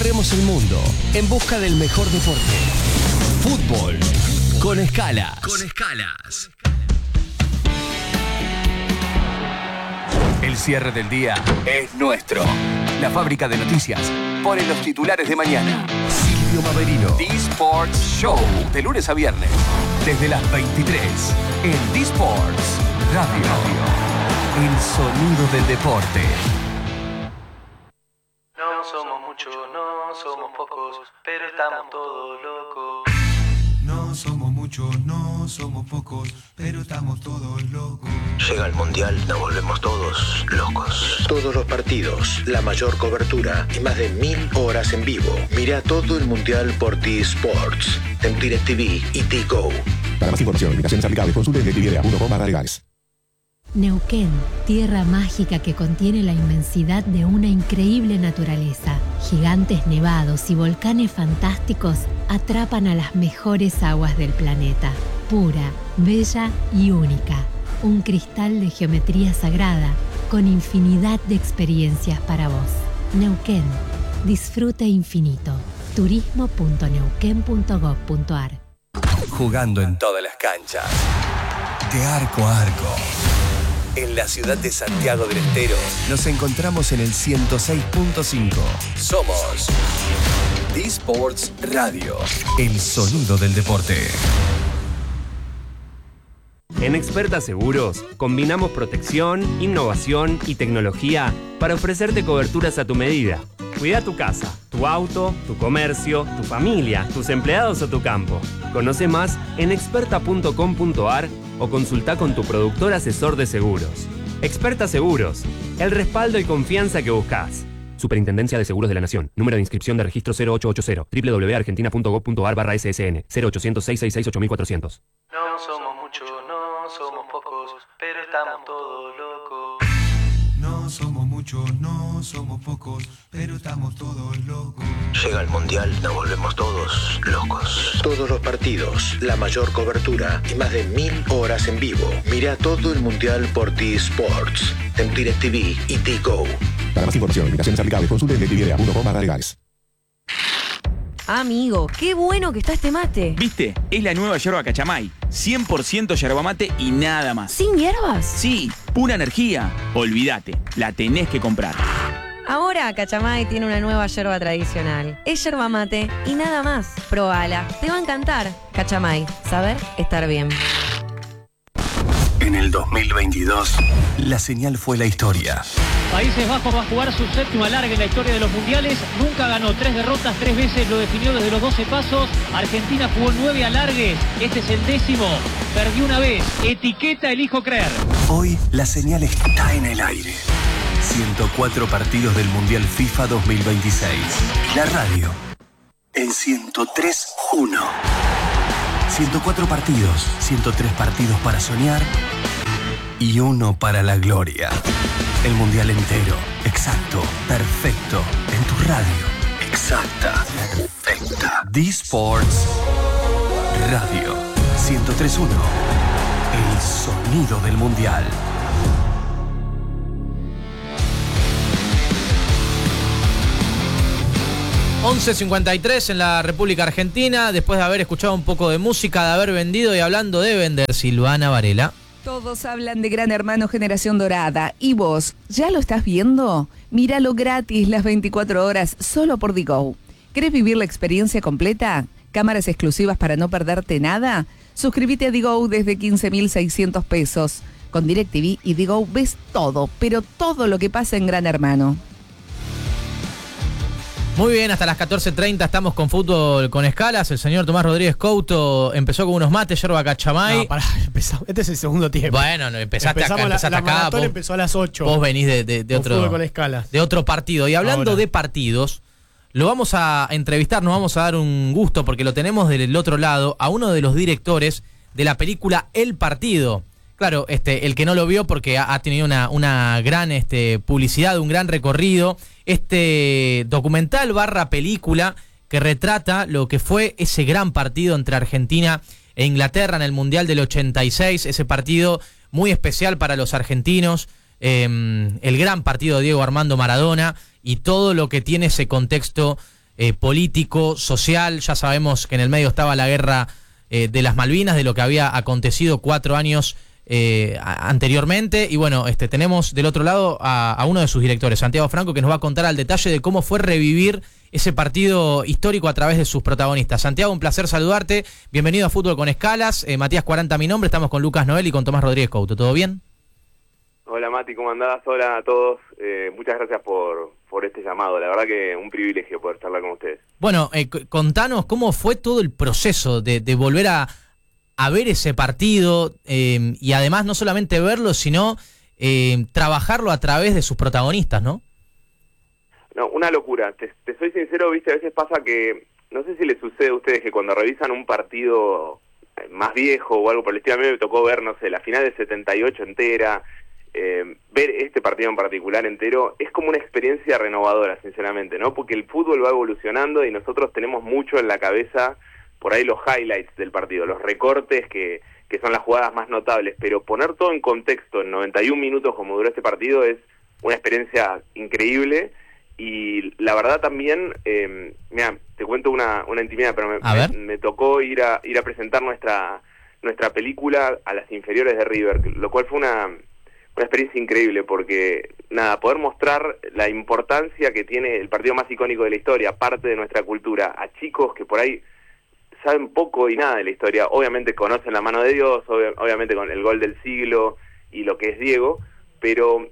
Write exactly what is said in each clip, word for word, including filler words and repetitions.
Recorremos el mundo en busca del mejor deporte. Fútbol con escalas. Con escalas. El cierre del día es nuestro. La fábrica de noticias pone los titulares de mañana. Silvio Maverino. D-Sports Show. De lunes a viernes. Desde las veintitrés. En D-Sports Radio. El sonido del deporte. No somos muchos, no somos pocos, pero estamos todos locos. No somos muchos, no somos pocos, pero estamos todos locos. Llega el Mundial, nos volvemos todos locos. Todos los partidos, la mayor cobertura y más de mil horas en vivo. Mira todo el Mundial por D-Sports, en DirecTV y D-Go. Para más información, invitaciones aplicables, consulte en directv punto com barra legales. Neuquén, tierra mágica que contiene la inmensidad de una increíble naturaleza. Gigantes nevados y volcanes fantásticos atrapan a las mejores aguas del planeta. Pura, bella y única. Un cristal de geometría sagrada con infinidad de experiencias para vos. Neuquén, disfrute infinito. turismo punto neuquén punto gob punto ar. Jugando en todas las canchas. De arco a arco. En la ciudad de Santiago del Estero nos encontramos en el ciento seis punto cinco. Somos D-Sports Radio, el sonido del deporte. En Experta Seguros combinamos protección, innovación y tecnología para ofrecerte coberturas a tu medida. Cuida tu casa, tu auto, tu comercio, tu familia, tus empleados o tu campo. Conoce más en experta punto com punto ar o consulta con tu productor asesor de seguros. Experta Seguros, el respaldo y confianza que buscas. Superintendencia de Seguros de la Nación. Número de inscripción de registro cero ocho ocho cero. doble u doble u doble u punto argentina punto gob punto ar barra ese ese ene. cero ochocientos, seiscientos sesenta y seis, ocho mil cuatrocientos. No somos muchos, no somos pocos, pero estamos todos locos. No somos muchos, no somos pocos, pero estamos todos locos. Llega el Mundial, nos volvemos todos locos. Todos los partidos, la mayor cobertura y más de mil horas en vivo. Mira todo el Mundial por D-Sports, en DirecTV y D-Go. Para más información, invitaciones aplicables, consulte en directv punto com barra legales. Amigo, qué bueno que está este mate. ¿Viste? Es la nueva yerba Cachamay. cien por ciento yerba mate y nada más. ¿Sin hierbas? Sí, pura energía. Olvídate, la tenés que comprar. Ahora Cachamay tiene una nueva yerba tradicional. Es yerba mate y nada más. Probala, te va a encantar. Cachamay, saber estar bien. En el dos mil veintidós, la señal fue la historia. Países Bajos va a jugar su séptima larga en la historia de los mundiales. Nunca ganó, tres derrotas, tres veces lo definió desde los doce pasos. Argentina jugó nueve alargues, este es el décimo. Perdió una vez, etiqueta elijo creer. Hoy la señal está en el aire. ciento cuatro partidos del Mundial FIFA dos mil veintiséis. La radio en ciento tres punto uno. ciento cuatro partidos, ciento tres partidos para soñar y uno para la gloria. El Mundial entero, exacto, perfecto, en tu radio. Exacta, perfecta. D-Sports Radio ciento tres punto uno. El sonido del Mundial. once cincuenta y tres en la República Argentina, después de haber escuchado un poco de música, de haber vendido y hablando de vender, Silvana Varela. Todos hablan de Gran Hermano Generación Dorada. ¿Y vos, ya lo estás viendo? Míralo gratis las veinticuatro horas solo por D-Go. ¿Querés vivir la experiencia completa? ¿Cámaras exclusivas para no perderte nada? Suscríbete a D-Go desde quince mil seiscientos pesos. Con DirecTV y D-Go ves todo, pero todo lo que pasa en Gran Hermano. Muy bien, hasta las catorce treinta estamos con Fútbol con Escalas. El señor Tomás Rodríguez Couto empezó con unos mates, yerba Cachamay. No, pará, empezamos. Este es el segundo tiempo. Bueno, no, empezaste acá, empezaste la, la acá. maratón Vos, empezó a las ocho. Vos venís de, de, de otro Fútbol con Escalas. de otro partido. Y hablando Ahora. de partidos, lo vamos a entrevistar, nos vamos a dar un gusto porque lo tenemos del otro lado a uno de los directores de la película El Partido. Claro, este, el que no lo vio porque ha, ha tenido una, una gran este, publicidad, un gran recorrido. Este documental barra película que retrata lo que fue ese gran partido entre Argentina e Inglaterra en el Mundial del ochenta y seis. Ese partido muy especial para los argentinos. Eh, el gran partido de Diego Armando Maradona y todo lo que tiene ese contexto eh, político, social. Ya sabemos que en el medio estaba la guerra eh, de las Malvinas, de lo que había acontecido cuatro años eh, a- anteriormente. Y bueno, este tenemos del otro lado a, a uno de sus directores, Santiago Franco, que nos va a contar al detalle de cómo fue revivir ese partido histórico a través de sus protagonistas. Santiago, un placer saludarte. Bienvenido a Fútbol con Escalas. Eh, Matías cuarenta, mi nombre. Estamos con Lucas Noel y con Tomás Rodríguez Couto. ¿Todo bien? Hola Mati, ¿cómo andás? Hola a todos. Eh, muchas gracias por, por este llamado. La verdad que un privilegio poder charlar con ustedes. Bueno, eh, c- contanos cómo fue todo el proceso de, de volver a, a ver ese partido eh, y además no solamente verlo, sino eh, trabajarlo a través de sus protagonistas, ¿no? No, una locura. Te, te soy sincero, viste, a veces pasa que, no sé si les sucede a ustedes que cuando revisan un partido más viejo o algo por el estilo, a mí me tocó ver, no sé, la final del setenta y ocho entera, eh, ver este partido en particular entero, es como una experiencia renovadora, sinceramente, ¿no? Porque el fútbol va evolucionando y nosotros tenemos mucho en la cabeza, por ahí los highlights del partido, los recortes que, que son las jugadas más notables, pero poner todo en contexto en noventa y un minutos como duró este partido es una experiencia increíble. Y la verdad también, eh, mira, te cuento una, una intimidad, pero me, me, me tocó ir a ir a presentar nuestra nuestra película a las inferiores de River, lo cual fue una, una experiencia increíble porque, nada, poder mostrar la importancia que tiene el partido más icónico de la historia, parte de nuestra cultura, a chicos que por ahí saben poco y nada de la historia, obviamente conocen la mano de Dios, ob- obviamente con el gol del siglo y lo que es Diego, pero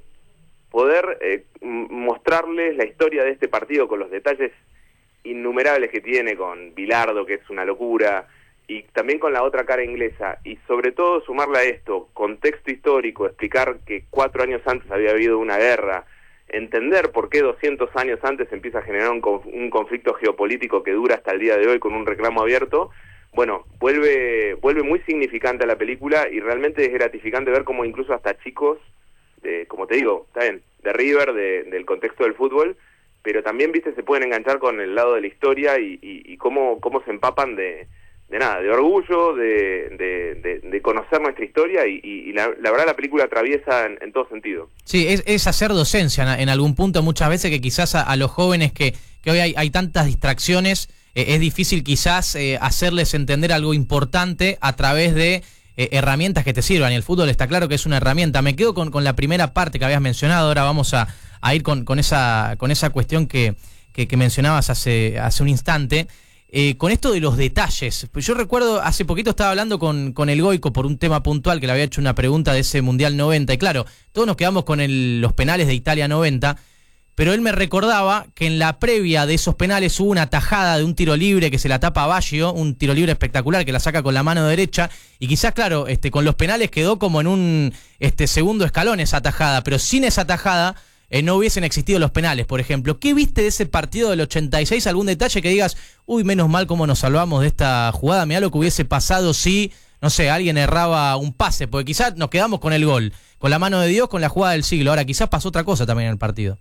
poder eh, mostrarles la historia de este partido con los detalles innumerables que tiene, con Bilardo, que es una locura, y también con la otra cara inglesa, y sobre todo sumarle a esto contexto histórico, explicar que cuatro años antes había habido una guerra, entender por qué doscientos años antes empieza a generar un, conf- un conflicto geopolítico que dura hasta el día de hoy con un reclamo abierto. Bueno, vuelve vuelve muy significante a la película y realmente es gratificante ver cómo incluso hasta chicos, de, como te digo, está bien, de River, de, del contexto del fútbol, pero también, viste, se pueden enganchar con el lado de la historia y, y, y cómo, cómo se empapan de, de nada, de orgullo, de, de, de, de conocer nuestra historia y, y, y la, la verdad la película atraviesa en, en todo sentido. Sí, es, es hacer docencia en, en algún punto muchas veces que quizás a, a los jóvenes que, que hoy hay, hay tantas distracciones, eh, es difícil quizás eh, hacerles entender algo importante a través de Eh, herramientas que te sirvan, y el fútbol está claro que es una herramienta. Me quedo con, con la primera parte que habías mencionado, ahora vamos a, a ir con, con esa con esa cuestión que, que, que mencionabas hace, hace un instante, eh, con esto de los detalles. Yo recuerdo, hace poquito estaba hablando con, con el Goico por un tema puntual, que le había hecho una pregunta de ese Mundial noventa, y claro, todos nos quedamos con el, los penales de Italia noventa, pero él me recordaba que en la previa de esos penales hubo una tajada de un tiro libre que se la tapa a Baggio, un tiro libre espectacular que la saca con la mano derecha, y quizás, claro, este, con los penales quedó como en un este, segundo escalón esa tajada, pero sin esa tajada eh, no hubiesen existido los penales, por ejemplo. ¿Qué viste de ese partido del ochenta y seis? ¿Algún detalle que digas, uy, menos mal cómo nos salvamos de esta jugada? Mirá lo que hubiese pasado si, no sé, alguien erraba un pase, porque quizás nos quedamos con el gol, con la mano de Dios, con la jugada del siglo. Ahora, quizás pasó otra cosa también en el partido.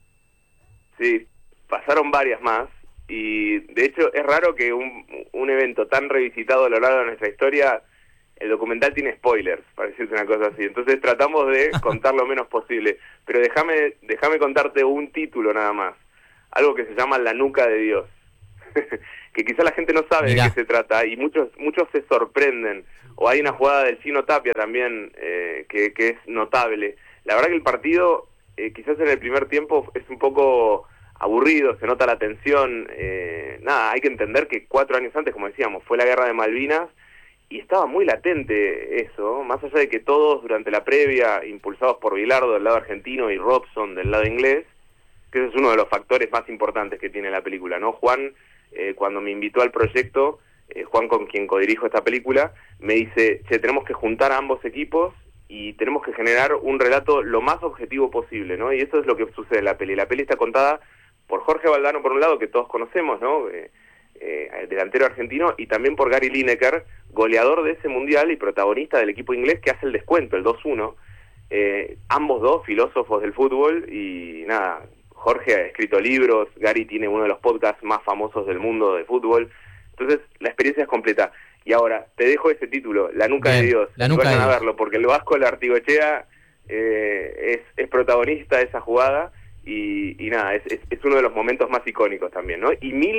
Sí, pasaron varias más y de hecho es raro que un, un evento tan revisitado a lo largo de nuestra historia, el documental tiene spoilers, para decirte una cosa así, entonces tratamos de contar lo menos posible, pero déjame déjame contarte un título nada más, algo que se llama La nuca de Dios, que quizá la gente no sabe Mirá. de qué se trata y muchos muchos se sorprenden, o hay una jugada del Chino Tapia también eh, que, que es notable. La verdad que el partido eh, quizás en el primer tiempo es un poco aburrido, se nota la tensión, eh, nada, hay que entender que cuatro años antes, como decíamos, fue la guerra de Malvinas y estaba muy latente eso, más allá de que todos durante la previa, impulsados por Bilardo del lado argentino y Robson del lado inglés, que ese es uno de los factores más importantes que tiene la película, ¿no? Juan, eh, cuando me invitó al proyecto, eh, Juan con quien codirijo esta película, me dice, che, tenemos que juntar a ambos equipos y tenemos que generar un relato lo más objetivo posible, ¿no? Y eso es lo que sucede en la peli. La peli está contada por Jorge Valdano, por un lado, que todos conocemos, ¿no? Eh, eh, delantero argentino, y también por Gary Lineker, goleador de ese mundial y protagonista del equipo inglés que hace el descuento, el dos uno. Eh, ambos dos filósofos del fútbol y nada, Jorge ha escrito libros, Gary tiene uno de los podcasts más famosos del mundo de fútbol. Entonces, la experiencia es completa. Y ahora, te dejo ese título, La nuca Bien, de Dios. La nuca Vayan de a Dios. verlo, porque el Vasco Lartigochea eh, es, es protagonista de esa jugada y, y nada, es, es, es uno de los momentos más icónicos también, ¿no? Y mil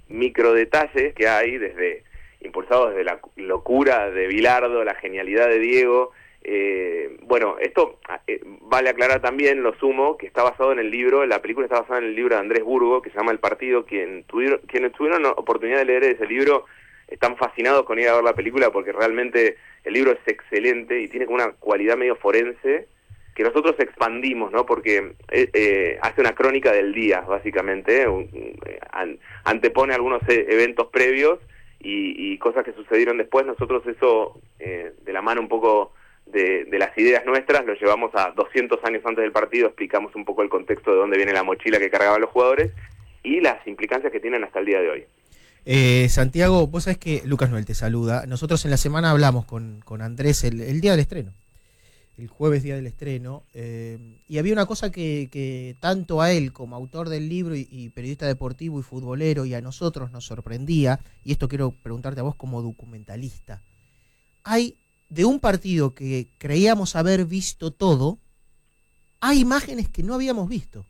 micro detalles que hay, desde impulsados desde la locura de Bilardo, la genialidad de Diego. Eh, bueno, esto eh, vale aclarar también, lo sumo, que está basado en el libro, la película está basada en el libro de Andrés Burgo, que se llama El Partido. Quien tuvieron, quienes tuvieron oportunidad de leer ese libro están fascinados con ir a ver la película, porque realmente el libro es excelente y tiene como una cualidad medio forense que nosotros expandimos, ¿no? Porque eh, eh, hace una crónica del día, básicamente, un, eh, an, antepone algunos e eventos previos y, y cosas que sucedieron después. Nosotros eso, eh, de la mano un poco de, de las ideas nuestras, lo llevamos a doscientos años antes del partido, explicamos un poco el contexto de dónde viene la mochila que cargaban los jugadores y las implicancias que tienen hasta el día de hoy. Eh, Santiago, vos sabés que Lucas Noel te saluda. Nosotros en la semana hablamos con, con Andrés el, el día del estreno, el jueves día del estreno, eh, y había una cosa que, que tanto a él como autor del libro y, y periodista deportivo y futbolero y a nosotros nos sorprendía, y esto quiero preguntarte a vos como documentalista. Hay de un partido que creíamos haber visto todo, hay imágenes que no habíamos visto.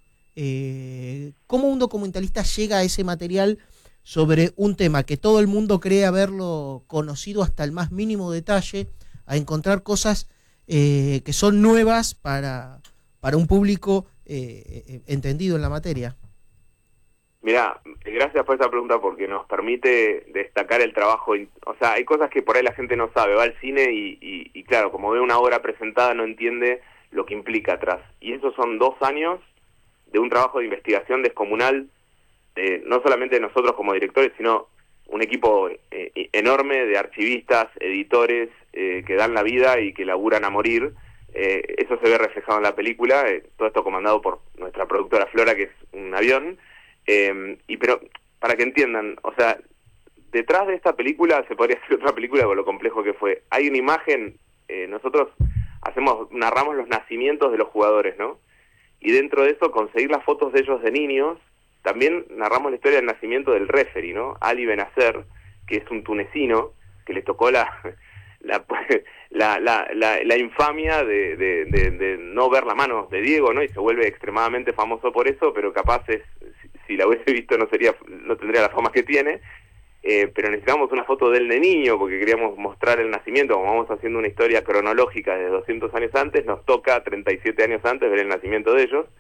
Eh, ¿Cómo un documentalista llega a ese material sobre un tema que todo el mundo cree haberlo conocido hasta el más mínimo detalle, a encontrar cosas eh, que son nuevas para, para un público eh, entendido en la materia? Mirá, gracias por esa pregunta, porque nos permite destacar el trabajo. O sea, hay cosas que por ahí la gente no sabe, va al cine y, y, y claro, como ve una obra presentada no entiende lo que implica atrás. Y esos son dos años de un trabajo de investigación descomunal, eh, no solamente de nosotros como directores, sino un equipo eh, enorme de archivistas, editores, eh, que dan la vida y que laburan a morir. Eh, eso se ve reflejado en la película, eh, todo esto comandado por nuestra productora Flora, que es un avión. Eh, y pero para que entiendan, o sea, detrás de esta película se podría hacer otra película con lo complejo que fue. Hay una imagen, eh, nosotros hacemos, narramos los nacimientos de los jugadores, ¿no? Y dentro de eso conseguir las fotos de ellos de niños. También narramos la historia del nacimiento del referee, ¿no? Ali Benacer, que es un tunecino que le tocó la la, la, la, la, la infamia de, de, de, de no ver la mano de Diego, ¿no? Y se vuelve extremadamente famoso por eso, pero capaz es, si, si la hubiese visto no sería, no tendría la fama que tiene. Eh, pero necesitamos una foto de él de niño porque queríamos mostrar el nacimiento. Como vamos haciendo una historia cronológica de doscientos años antes, nos toca treinta y siete años antes ver el nacimiento de ellos.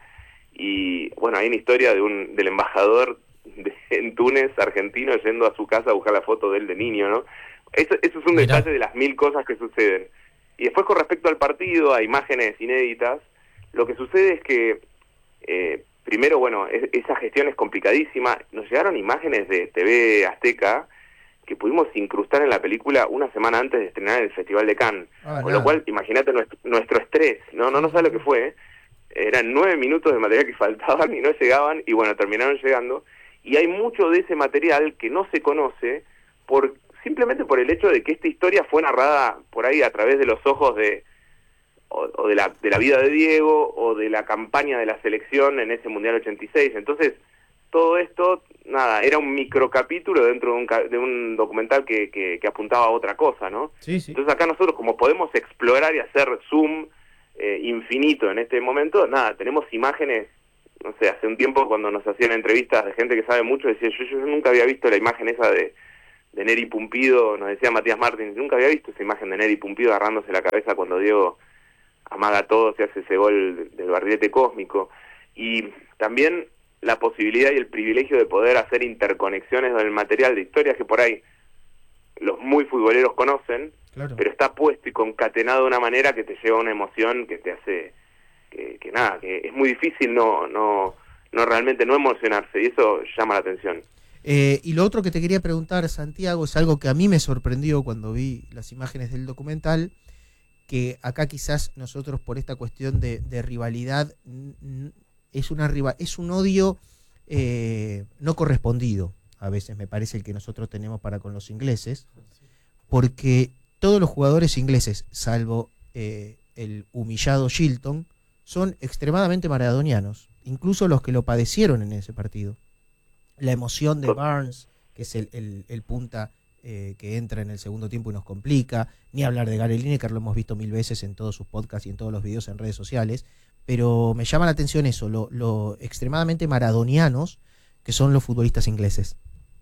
Y bueno, hay una historia de un del embajador de, en Túnez, argentino, yendo a su casa a buscar la foto de él de niño, ¿no? Eso, eso es un Mirá. detalle de las mil cosas que suceden. Y después, con respecto al partido, a imágenes inéditas, lo que sucede es que eh, primero, bueno, es, esa gestión es complicadísima. Nos llegaron imágenes de T V Azteca que pudimos incrustar en la película una semana antes de estrenar el Festival de Cannes. Ah, con nada. Lo cual, imagínate nuestro, nuestro estrés. No, no, no sabes lo que fue, ¿eh? Eran nueve minutos de material que faltaban y no llegaban, y bueno, terminaron llegando. Y hay mucho de ese material que no se conoce por simplemente por el hecho de que esta historia fue narrada por ahí a través de los ojos de o, o de la de la vida de Diego o de la campaña de la selección en ese Mundial ochenta y seis. Entonces, todo esto, nada, era un microcapítulo dentro de un, de un documental que, que, que apuntaba a otra cosa, ¿no? Sí, sí. Entonces acá nosotros, como podemos explorar y hacer zoom eh, infinito en este momento, nada, tenemos imágenes. No sé, hace un tiempo cuando nos hacían entrevistas de gente que sabe mucho, decía, yo, yo nunca había visto la imagen esa de, de Neri Pumpido, nos decía Matías Martins, nunca había visto esa imagen de Neri Pumpido agarrándose la cabeza cuando Diego amaga todo, se hace ese gol del barrilete cósmico. Y también la posibilidad y el privilegio de poder hacer interconexiones del material de historias que por ahí los muy futboleros conocen, claro, pero está puesto y concatenado de una manera que te lleva a una emoción que te hace... Que, que nada, que es muy difícil no no no realmente no emocionarse, y eso llama la atención. Eh, y lo otro que te quería preguntar, Santiago, es algo que a mí me sorprendió cuando vi las imágenes del documental, que acá quizás nosotros por esta cuestión de, de rivalidad es una rival, es un odio eh, no correspondido, a veces me parece, el que nosotros tenemos para con los ingleses, porque todos los jugadores ingleses, salvo eh, el humillado Shilton, son extremadamente maradonianos, incluso los que lo padecieron en ese partido. La emoción de Barnes, que es el, el, el punta eh, que entra en el segundo tiempo y nos complica, ni hablar de Gary Lineker, lo hemos visto mil veces en todos sus podcasts y en todos los videos en redes sociales, pero me llama la atención eso, lo, lo extremadamente maradonianos que son los futbolistas ingleses.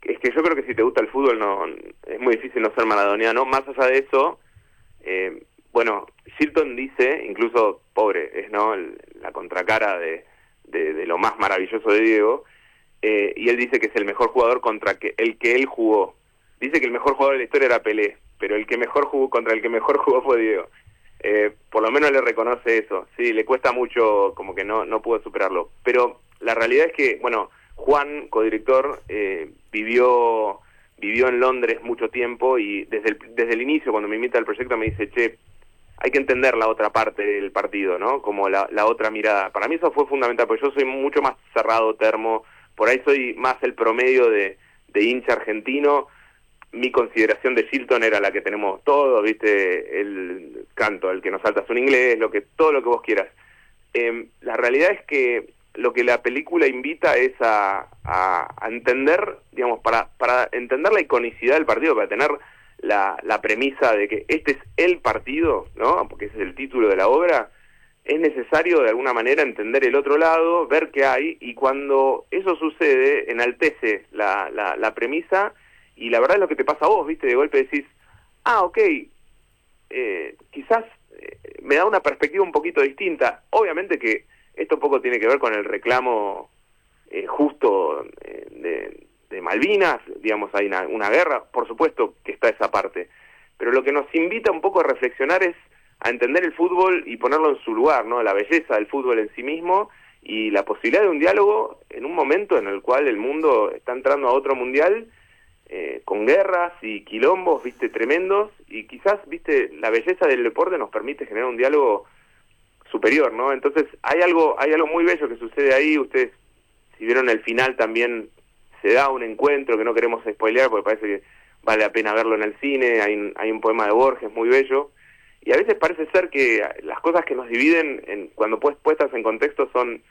es que yo creo que si te gusta el fútbol no es muy difícil no ser maradoniano. Más allá de eso, eh, bueno, Shilton dice, incluso, pobre, es no el, la contracara de, de, de lo más maravilloso de Diego, eh, y él dice que es el mejor jugador contra que, el que él jugó. Dice que el mejor jugador de la historia era Pelé, pero el que mejor jugó contra el que mejor jugó fue Diego. Eh, por lo menos le reconoce eso. Sí, le cuesta mucho, como que no, no pudo superarlo. Pero la realidad es que, bueno, Juan, codirector, eh, vivió vivió en Londres mucho tiempo y desde el, desde el inicio, cuando me invita al proyecto, me dice, che, hay que entender la otra parte del partido, ¿no? Como la, la otra mirada. Para mí eso fue fundamental, porque yo soy mucho más cerrado, termo, por ahí soy más el promedio de, de hincha argentino. Mi consideración de Shilton era la que tenemos todos, ¿viste? El canto, el que nos saltas un inglés, lo que todo lo que vos quieras. Eh, la realidad es que lo que la película invita es a, a, a entender, digamos, para, para entender la iconicidad del partido, para tener la, la premisa de que este es el partido, ¿no? Porque ese es el título de la obra, es necesario de alguna manera entender el otro lado, ver qué hay, y cuando eso sucede, enaltece la, la, la premisa, y la verdad es lo que te pasa a vos, ¿viste? De golpe decís, ah, ok, eh, quizás eh, me da una perspectiva un poquito distinta. Obviamente que esto poco tiene que ver con el reclamo eh, justo eh, de, de Malvinas, digamos, hay una, una guerra, por supuesto que está esa parte, pero lo que nos invita un poco a reflexionar es a entender el fútbol y ponerlo en su lugar, ¿no? La belleza del fútbol en sí mismo y la posibilidad de un diálogo en un momento en el cual el mundo está entrando a otro mundial eh, con guerras y quilombos, viste, tremendos, y quizás, viste, la belleza del deporte nos permite generar un diálogo superior, ¿no? Entonces hay algo hay algo muy bello que sucede ahí. Ustedes, si vieron el final, también se da un encuentro que no queremos spoilear porque parece que vale la pena verlo en el cine. Hay un, hay un poema de Borges muy bello, y a veces parece ser que las cosas que nos dividen en, cuando pues, puestas en contexto son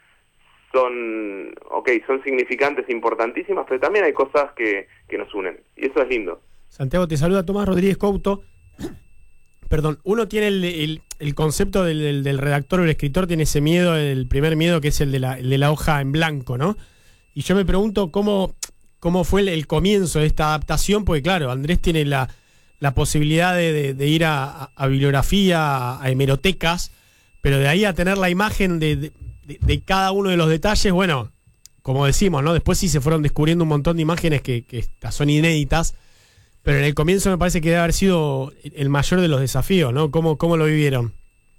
son ok, son significantes, importantísimas, pero también hay cosas que, que nos unen, y eso es lindo. Santiago, te saluda Tomás Rodríguez Couto. Perdón, uno tiene el, el, el concepto del, del, del redactor o el escritor, tiene ese miedo, el primer miedo, que es el de la, el de la hoja en blanco, ¿no? Y yo me pregunto cómo, cómo fue el, el comienzo de esta adaptación, porque claro, Andrés tiene la, la posibilidad de, de, de ir a, a bibliografía, a, a hemerotecas, pero de ahí a tener la imagen de, de, de cada uno de los detalles, bueno, como decimos, ¿no? Después sí se fueron descubriendo un montón de imágenes que, que son inéditas. Pero en el comienzo me parece que debe haber sido el mayor de los desafíos, ¿no? ¿Cómo, cómo lo vivieron?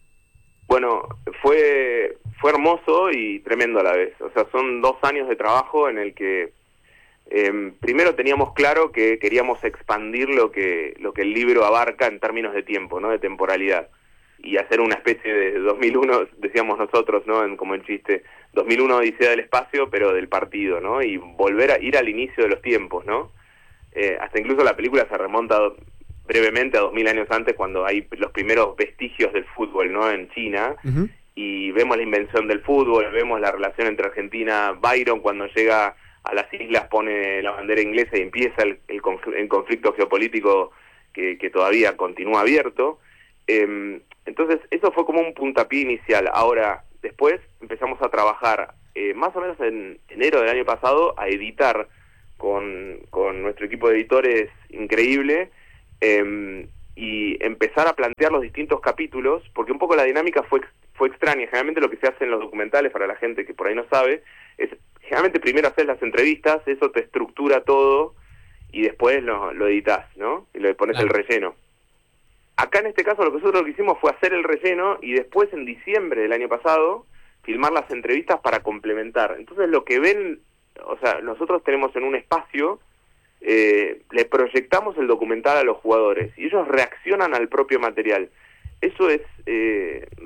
Bueno, fue fue hermoso y tremendo a la vez. O sea, son dos años de trabajo en el que eh, primero teníamos claro que queríamos expandir lo que lo que el libro abarca en términos de tiempo, ¿no? De temporalidad. Y hacer una especie de dos mil uno, decíamos nosotros, ¿no? En, como en chiste, dos mil uno Odisea del Espacio, pero del partido, ¿no? Y volver a ir al inicio de los tiempos, ¿no? Eh, hasta incluso la película se remonta brevemente a dos mil años antes, cuando hay los primeros vestigios del fútbol, ¿no? En China, uh-huh. Y vemos la invención del fútbol, vemos la relación entre Argentina, Byron cuando llega a las islas pone la bandera inglesa y empieza el, el, confl- el conflicto geopolítico que, que todavía continúa abierto. Eh, entonces eso fue como un puntapié inicial. Ahora, después empezamos a trabajar, eh, más o menos en enero del año pasado, a editar Con, con nuestro equipo de editores increíble, eh, y empezar a plantear los distintos capítulos, porque un poco la dinámica fue fue extraña. Generalmente lo que se hace en los documentales, para la gente que por ahí no sabe, es generalmente primero hacer las entrevistas, eso te estructura todo, y después lo, lo editas, ¿no? Y le pones claro. el relleno. Acá en este caso lo que nosotros lo que hicimos fue hacer el relleno, y después en diciembre del año pasado, filmar las entrevistas para complementar. Entonces lo que ven... O sea, nosotros tenemos en un espacio, eh, le proyectamos el documental a los jugadores y ellos reaccionan al propio material. Eso es eh,